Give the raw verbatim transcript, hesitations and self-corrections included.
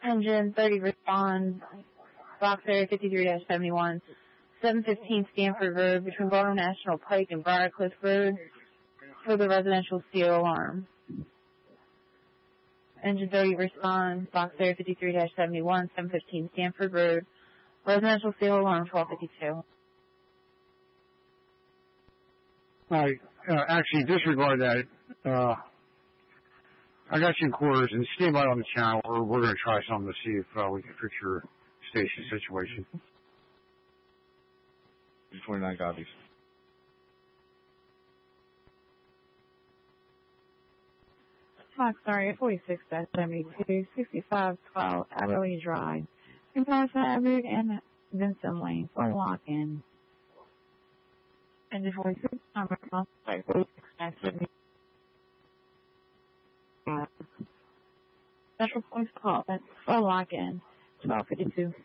Engine thirty respond, box area fifty-three dash seventy-one, seven fifteen Stanford Road between Baltimore National Pike and Briarcliff Road for the residential steel alarm. Engine thirty respond, box area fifty-three dash seventy-one, seven fifteen Stanford Road, residential steel alarm twelve fifty-two. I uh, actually disregard that. Uh, I got you in quarters, and stand by on the channel, or we're going to try something to see if uh, we can fix your station situation. twenty-nine copies. Fox Area forty-six dash seventy-two, sixty-five twelve Adderley Drive, Comparison Avenue and Vincent Lane for lock-in. Engine forty-six, number forty-six dash seventy-two. Special points call, that's for lock-in, twelve fifty-two.